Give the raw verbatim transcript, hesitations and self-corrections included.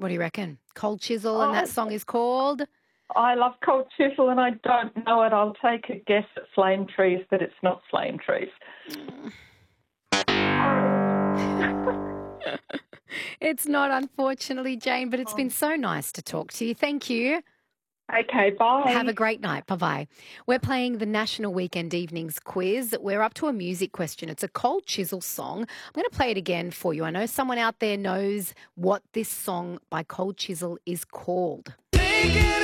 What do you reckon? Cold Chisel, and that I, song is called? I love Cold Chisel and I don't know it. I'll take a guess at Flame Trees, but it's not Flame Trees. It's not, unfortunately, Jane, but it's been Oh. so nice to talk to you. Thank you. Okay, bye. Have a great night. Bye-bye. We're playing the National Weekend Evenings quiz. We're up to a music question. It's a Cold Chisel song. I'm going to play it again for you. I know someone out there knows what this song by Cold Chisel is called.